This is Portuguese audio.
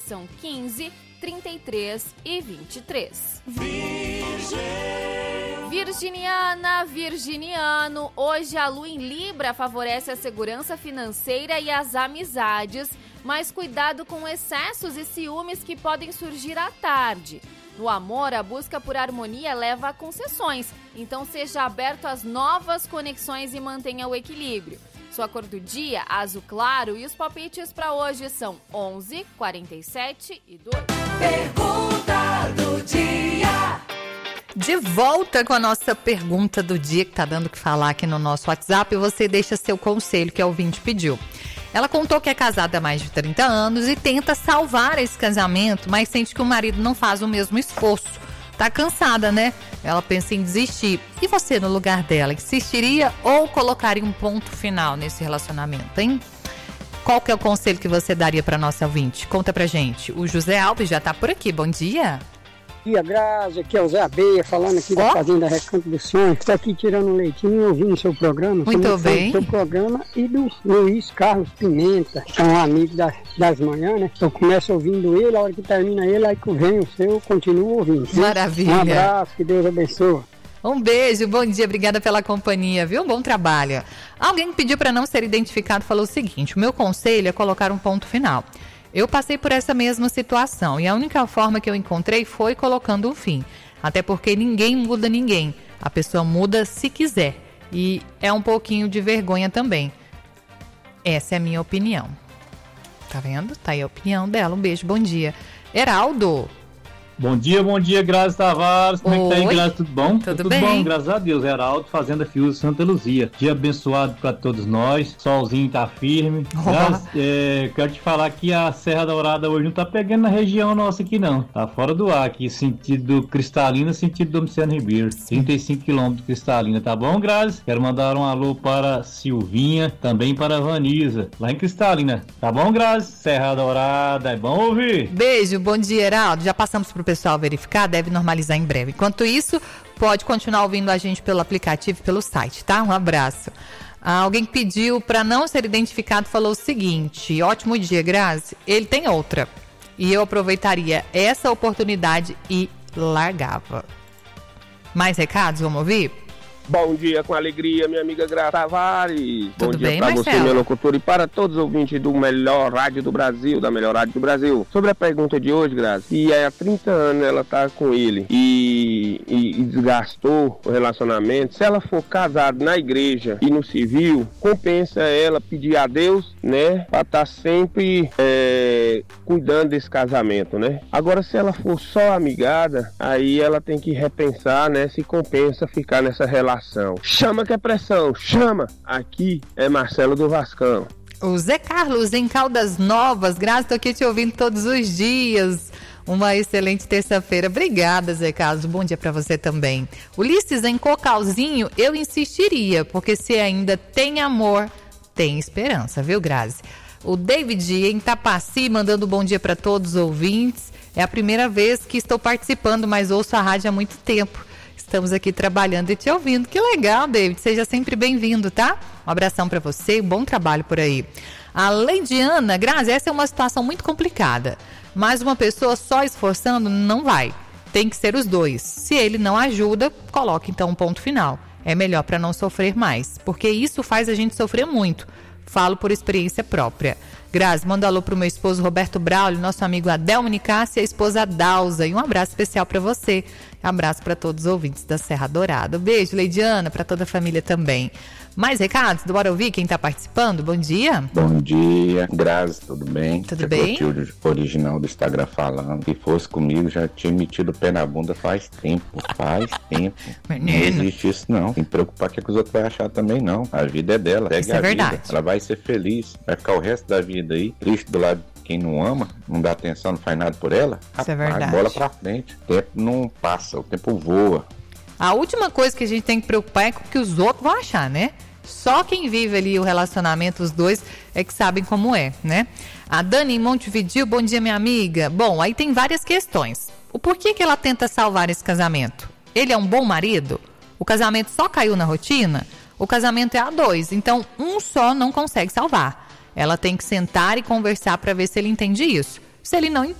são 15, 33 e 23. Virginiana, virginiano, hoje a lua em Libra favorece a segurança financeira e as amizades, mas cuidado com excessos e ciúmes que podem surgir à tarde. No amor, a busca por harmonia leva a concessões, então seja aberto às novas conexões e mantenha o equilíbrio. Sua cor do dia, azul claro, e os palpites para hoje são 11, 47 e 2. Pergunta do dia. De volta com a nossa pergunta do dia, que tá dando o que falar aqui no nosso WhatsApp, e você deixa seu conselho, que a ouvinte pediu. Ela contou que é casada há mais de 30 anos e tenta salvar esse casamento, mas sente que o marido não faz o mesmo esforço. Tá cansada, né? Ela pensa em desistir. E você, no lugar dela, insistiria ou colocaria um ponto final nesse relacionamento, hein? Qual que é o conselho que você daria para nossa ouvinte? Conta pra gente. O José Alves já tá por aqui. Bom dia. Bom dia, Grazi. Aqui é o Zé Abeia, falando aqui da Fazenda Recanto do Sonho. Estou aqui tirando um leitinho e ouvindo o seu programa. Muito bem. Do seu programa e do Luiz Carlos Pimenta, que é um amigo das manhãs, né? Eu começo ouvindo ele, a hora que termina ele, aí que vem o seu, eu continuo ouvindo. Maravilha. Um abraço, que Deus abençoe. Um beijo, bom dia, obrigada pela companhia, viu? Bom trabalho. Alguém que pediu para não ser identificado falou o seguinte: o meu conselho é colocar um ponto final. Eu passei por essa mesma situação e a única forma que eu encontrei foi colocando um fim. Até porque ninguém muda ninguém. A pessoa muda se quiser. E é um pouquinho de vergonha também. Essa é a minha opinião. Tá vendo? Tá aí a opinião dela. Um beijo, bom dia. Heraldo. Bom dia, Grazi Tavares. Como é que tá aí, Grazi? Tudo bom? Tudo bem. Bom, graças a Deus. Heraldo, Fazenda Fiuza, Santa Luzia. Dia abençoado para todos nós. Solzinho tá firme. Grazi, quero te falar que a Serra Dourada hoje não tá pegando na região nossa aqui, não. Tá fora do ar aqui, sentido Cristalina, sentido Domiciano Ribeiro. 35 quilômetros de Cristalina, tá bom, Grazi? Quero mandar um alô para Silvinha, também para Vanisa, lá em Cristalina. Tá bom, Grazi? Serra Dourada, é bom ouvir? Beijo, bom dia, Heraldo. Já passamos pro pessoal verificar, deve normalizar em breve. Enquanto isso, pode continuar ouvindo a gente pelo aplicativo e pelo site, tá? Um abraço. Alguém que pediu para não ser identificado falou o seguinte: ótimo dia, Grazi. Ele tem outra. E eu aproveitaria essa oportunidade e largava. Mais recados? Vamos ouvir? Bom dia com alegria, minha amiga Grazi Tavares. Tudo bom dia bem, para Marcelo? você, meu locutor, e para todos os ouvintes do melhor rádio do Brasil, da melhor rádio do Brasil. Sobre a pergunta de hoje, Grazi, e há 30 anos ela tá com ele e desgastou o relacionamento. Se ela for casada na igreja e no civil, compensa ela pedir a Deus, né, para estar sempre cuidando desse casamento, né? Agora, se ela for só amigada, aí ela tem que repensar, né, se compensa ficar nessa relação. Chama que é pressão, chama! Aqui é Marcelo do Vascão. O Zé Carlos em Caldas Novas. Grazi, tô aqui te ouvindo todos os dias. Uma excelente terça-feira. Obrigada, Zé Carlos. Bom dia pra você também. Ulisses em Cocalzinho, eu insistiria, porque se ainda tem amor, tem esperança, viu, Grazi? O David em Tapaci, mandando bom dia pra todos os ouvintes. É a primeira vez que estou participando, mas ouço a rádio há muito tempo. Estamos aqui trabalhando e te ouvindo. Que legal, David. Seja sempre bem-vindo, tá? Um abração para você e bom trabalho por aí. A Leidiana, Grazi, essa é uma situação muito complicada. Mas uma pessoa só esforçando não vai. Tem que ser os dois. Se ele não ajuda, coloque então um ponto final. É melhor para não sofrer mais, porque isso faz a gente sofrer muito. Falo por experiência própria. Grazi, manda alô pro meu esposo Roberto Braulio, nosso amigo Adelmo Nicásio e a esposa Dalza. E um abraço especial para você. Abraço para todos os ouvintes da Serra Dourada. Beijo, Leidiana, para toda a família também. Mais recados? Bora ouvir quem tá participando? Bom dia. Bom dia, Grazi, tudo bem? Tudo bem? É o original do Instagram falando. Se fosse comigo, já tinha metido o pé na bunda faz tempo. Menino. Não existe isso, não. Tem que preocupar que os outros vão achar também, não. A vida é dela. Isso é verdade. Vida. Ela vai ser feliz. Vai ficar o resto da vida aí, triste do lado de quem não ama, não dá atenção, não faz nada por ela. Isso é verdade. Bola pra frente. O tempo não passa, o tempo voa. A última coisa que a gente tem que preocupar é com o que os outros vão achar, né? Só quem vive ali o relacionamento, os dois, é que sabem como é, né? A Dani em Montevidéu, bom dia, minha amiga. Bom, aí tem várias questões. O porquê que ela tenta salvar esse casamento? Ele é um bom marido? O casamento só caiu na rotina? O casamento é a dois, então um só não consegue salvar. Ela tem que sentar e conversar para ver se ele entende isso. Se ele não